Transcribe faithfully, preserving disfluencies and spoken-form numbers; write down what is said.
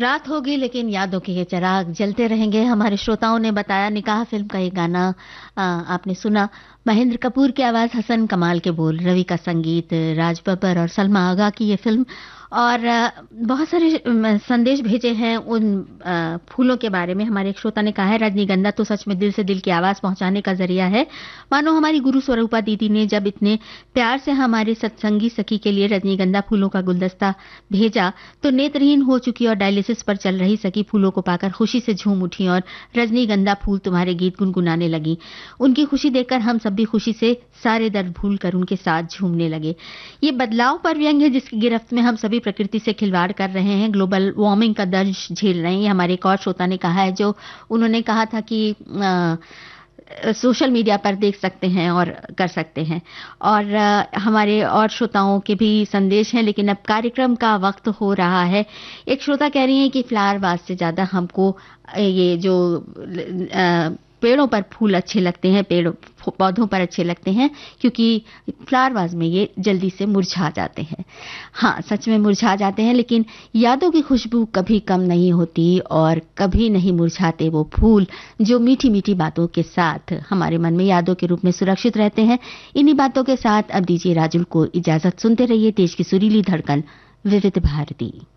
रात होगी लेकिन यादों के ये चिराग जलते रहेंगे। हमारे श्रोताओं ने बताया, निकाह फिल्म का ये गाना आ, आपने सुना। महेंद्र कपूर की आवाज, हसन कमाल के बोल, रवि का संगीत, राज बब्बर और सलमा आगा की ये फिल्म। और आ, बहुत सारे अम, संदेश भेजे हैं उन आ, फूलों के बारे में। हमारे एक श्रोता ने कहा है, रजनीगंधा तो सच में दिल से दिल की आवाज पहुंचाने का जरिया है। मानो हमारी गुरु स्वरूपा दीदी ने जब इतने प्यार से हमारे सत्संगी सखी के लिए रजनीगंधा फूलों का गुलदस्ता भेजा तो नेत्रहीन हो चुकी और डायलिसिस पर चल रही सखी फूलों को पाकर खुशी से झूम उठी और रजनीगंधा फूल तुम्हारे गीत गुनगुनाने लगी। उनकी खुशी देखकर हम सब भी खुशी से सारे दर्द भूल कर उनके साथ झूमने लगे। ये बदलाव पर व्यंग है जिसकी गिरफ्त में हम सभी प्रकृति से खिलवाड़ कर रहे हैं, ग्लोबल वार्मिंग का दर्द झेल रहे हैं। ये हमारे एक और श्रोता ने कहा है, जो उन्होंने कहा था कि आ, सोशल मीडिया पर देख सकते हैं और कर सकते हैं। और आ, हमारे और श्रोताओं के भी संदेश हैं, लेकिन अब कार्यक्रम का वक्त हो रहा है। एक श्रोता कह रही हैं कि फ्लावर वाज से ज्यादा हमको ये जो आ, पेड़ों पर फूल अच्छे लगते हैं, पेड़ों पौधों पर अच्छे लगते हैं, क्योंकि फ्लावर वाज में ये जल्दी से मुरझा जाते हैं। हाँ, सच में मुरझा जाते हैं, लेकिन यादों की खुशबू कभी कम नहीं होती और कभी नहीं मुरझाते वो फूल जो मीठी मीठी बातों के साथ हमारे मन में यादों के रूप में सुरक्षित रहते हैं। इन्हीं बातों के साथ अब दीजिए राजुल को इजाजत। सुनते रहिए देश की सुरीली धड़कन विविध भारती।